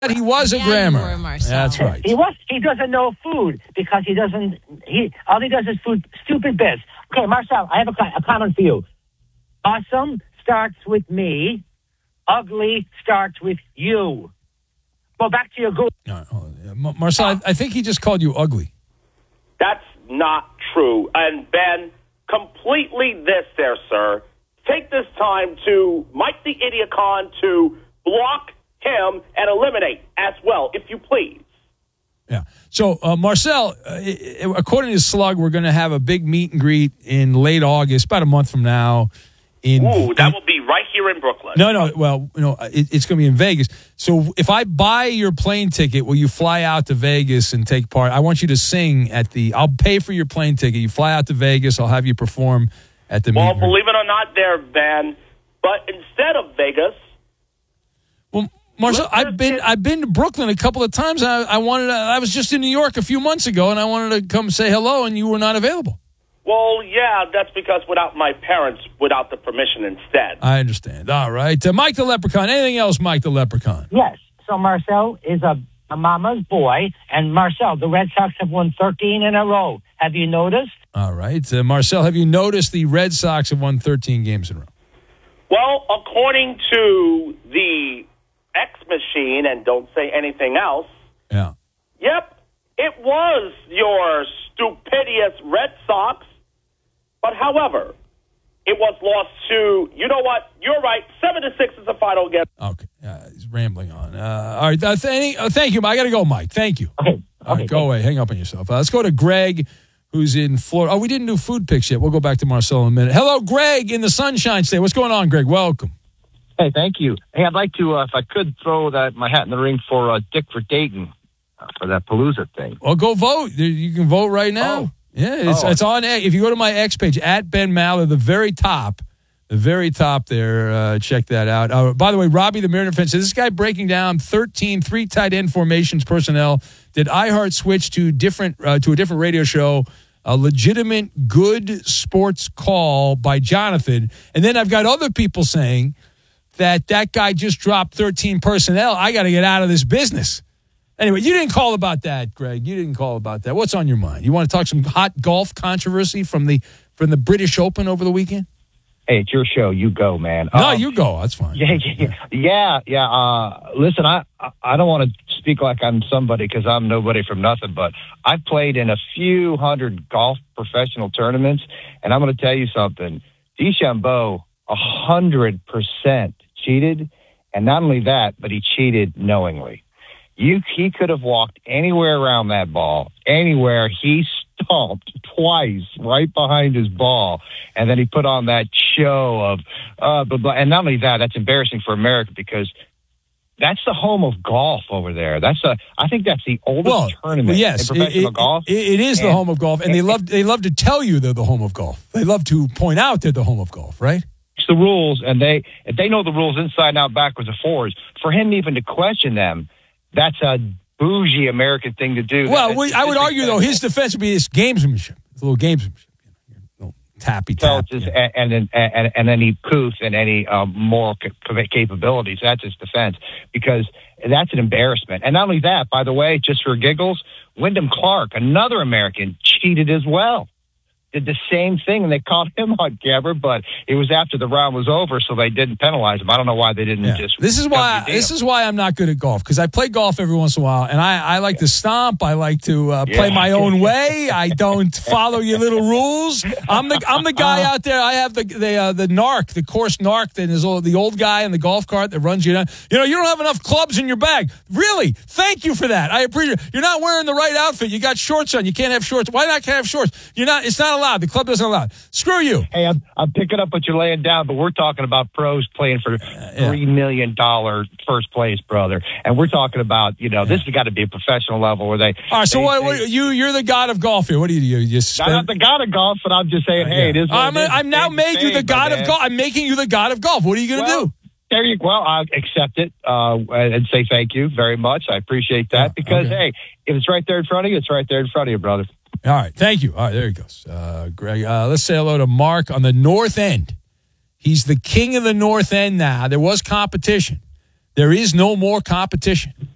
He was a Yeah, grammar. you were, Marcel. That's right. He doesn't know food because he doesn't. All he does is food. Stupid bits. Okay, Marcel, I have a comment for you. Awesome starts with me. Ugly starts with you. Go back to your Google. Marcel, I think he just called you ugly. That's not true. And Ben, completely this there, sir. Take this time to Mike the Idiocon to block him and eliminate as well, if you please. Yeah. So, Marcel, according to Slug, we're going to have a big meet and greet in late August, about a month from now. That will be right here in Brooklyn. No. Well, it's going to be in Vegas. So if I buy your plane ticket, will you fly out to Vegas and take part? I want you to sing I'll pay for your plane ticket. You fly out to Vegas. I'll have you perform at the meet and greet. Believe it or not there, Ben, but instead of Vegas. Well, Marcel, I've been to Brooklyn a couple of times. I was just in New York a few months ago, and I wanted to come say hello, and you were not available. Well, yeah, that's because without my parents, without the permission instead. I understand. All right. Mike the Leprechaun. Anything else, Mike the Leprechaun? Yes. So Marcel is a mama's boy, and Marcel, the Red Sox have won 13 in a row. Have you noticed? All right. Marcel, have you noticed the Red Sox have won 13 games in a row? Well, according to the X machine, and don't say anything else. Yeah. Yep, it was your stupendous Red Sox. But however, it was lost to, you know what? You're right. 7-6 is the final game. Okay. He's rambling on. All right. Thank you. I got to go, Mike. Thank you. Okay. All right, go away. Hang up on yourself. Let's go to Greg, who's in Florida. Oh, we didn't do food picks yet. We'll go back to Marcel in a minute. Hello, Greg in the Sunshine State. What's going on, Greg? Welcome. Hey, thank you. Hey, I'd like to, if I could, throw my hat in the ring for Dick for Dayton for that Palooza thing. Well, go vote. You can vote right now. Oh. Yeah, it's on. If you go to my X page, at Ben Maller, the very top there, check that out. By the way, Robbie the Mariner fan says, this guy breaking down 13 three tight end formations personnel. Did iHeart switch to a different radio show? A legitimate good sports call by Jonathan. And then I've got other people saying that guy just dropped 13 personnel. I got to get out of this business. Anyway, you didn't call about that, Greg. You didn't call about that. What's on your mind? You want to talk some hot golf controversy from the British Open over the weekend? Hey, it's your show. You go, man. No, you go. That's fine. Yeah. Listen, I don't want to speak like I'm somebody because I'm nobody from nothing, but I've played in a few hundred golf professional tournaments, and I'm going to tell you something. DeChambeau, 100% cheated, and not only that, but he cheated knowingly. He could have walked anywhere around that ball, anywhere. He stomped twice right behind his ball, and then he put on that show of blah, blah. And not only that, that's embarrassing for America because that's the home of golf over there. I think that's the oldest tournament in professional golf. It is the home of golf, and they love to tell you they're the home of golf. They love to point out they're the home of golf, right? It's the rules, and they know the rules inside and out, backwards and forwards. For him even to question them, that's a bougie American thing to do. Well, I would argue, though, his defense would be his gamesmanship. It's a little gamesmanship. Little tappy tap. And any couth and any moral capabilities. That's his defense because that's an embarrassment. And not only that, by the way, just for giggles, Wyndham Clark, another American, cheated as well. Did the same thing, and they caught him on camera, but it was after the round was over, so they didn't penalize him. I don't know why they didn't just... This is why I'm not good at golf, because I play golf every once in a while, and I like to stomp. I like to play my own way. I don't follow your little rules. I'm the guy out there. I have the narc, the course narc, that is the old guy in the golf cart that runs you down. You don't have enough clubs in your bag. Really? Thank you for that. I appreciate it. You're not wearing the right outfit. You got shorts on. You can't have shorts. Why not can't have shorts? It's not allowed. The club doesn't allow it. Screw you. Hey, I'm picking up what you're laying down, but we're talking about pros playing for $3 million first place, brother. And we're talking about, this has got to be a professional level where they... All right, so you're the god of golf here. What do you do? I'm not the god of golf, but I'm just saying, hey, it is what it is. I'm now made you the god of golf. I'm making you the god of golf. What are you going to do? There you go. Well, I'll accept it and say thank you very much. I appreciate that because, hey, if it's right there in front of you, it's right there in front of you, brother. All right. Thank you. All right. There he goes. Greg, let's say hello to Mark on the North End. He's the king of the North End now. There was competition. There is no more competition.